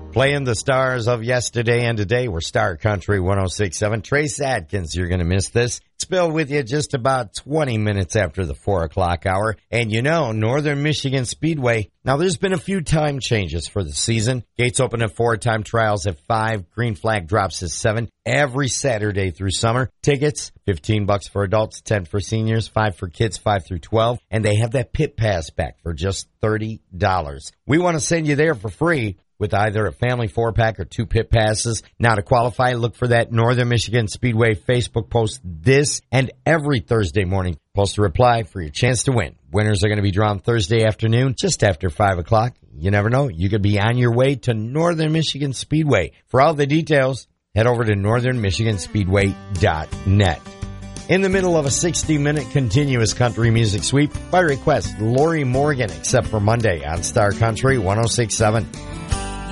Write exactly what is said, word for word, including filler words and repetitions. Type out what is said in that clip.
Playing the stars of yesterday and today, we're Star Country one oh six point seven. Trace Adkins, you're going to miss this. It's Bill with you just about twenty minutes after the four o'clock hour. And you know, Northern Michigan Speedway, now there's been a few time changes for the season. Gates open at four, time trials at five, green flag drops at seven every Saturday through summer. Tickets, fifteen bucks for adults, ten for seniors, five for kids, five through twelve. And they have that pit pass back for just thirty dollars. We want to send you there for free with either a family four-pack or two pit passes. Now, to qualify, look for that Northern Michigan Speedway Facebook post this and every Thursday morning. Post a reply for your chance to win. Winners are going to be drawn Thursday afternoon, just after five o'clock. You never know. You could be on your way to Northern Michigan Speedway. For all the details, head over to northern michigan speedway dot net. In the middle of a sixty-minute continuous country music sweep, by request, Lori Morgan, except for Monday on Star Country one oh six point seven.